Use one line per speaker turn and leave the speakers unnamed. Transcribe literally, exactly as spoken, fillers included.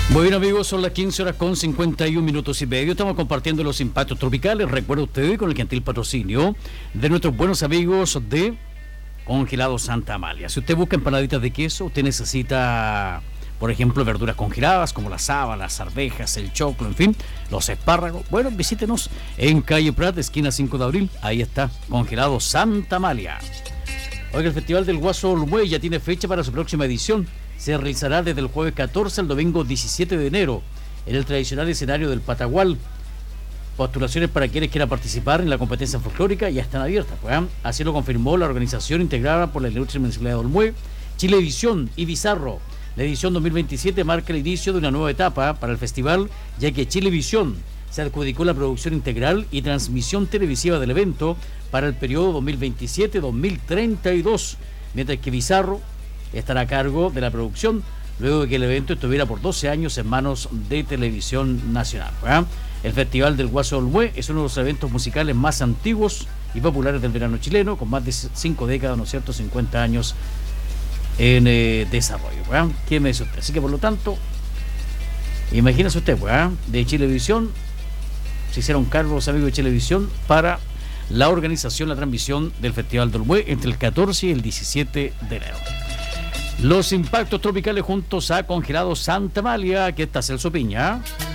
Bueno amigos, son las quince horas con cincuenta y un minutos y medio. Estamos compartiendo los impactos tropicales. Recuerda usted con el gentil patrocinio de nuestros buenos amigos de Congelado Santa Amalia. Si usted busca empanaditas de queso, usted necesita, por ejemplo, verduras congeladas como las habas, las arvejas, el choclo, en fin, los espárragos. Bueno, visítenos en calle Prat, esquina cinco de abril. Ahí está, Congelado Santa Amalia. Oiga, el Festival del Guaso Olmué ya tiene fecha para su próxima edición. Se realizará desde el jueves catorce al domingo diecisiete de enero en el tradicional escenario del Patagual. Postulaciones para quienes quieran participar en la competencia folclórica ya están abiertas, pues, ¿eh? Así lo confirmó la organización integrada por la Ilustre Municipalidad de Olmué, Chilevisión y Bizarro. La edición dos mil veintisiete marca el inicio de una nueva etapa para el festival, ya que Chilevisión se adjudicó la producción integral y transmisión televisiva del evento para el periodo dos mil veintisiete a dos mil treinta y dos, mientras que Bizarro estará a cargo de la producción luego de que el evento estuviera por doce años en manos de Televisión Nacional. ¿eh? El Festival del Guaso Olmué es uno de los eventos musicales más antiguos y populares del verano chileno, con más de cinco décadas, ¿no es cierto?, cincuenta años en eh, desarrollo. ¿eh? ¿Qué me dice usted? Así que por lo tanto, imagínese usted, ¿eh? de Chilevisión, se hicieron cargo los amigos de Chilevisión para la organización, la transmisión del Festival del Olmué entre el catorce y el diecisiete de enero. Los impactos tropicales juntos a Congelado Santa Amalia, que está Celso Piña.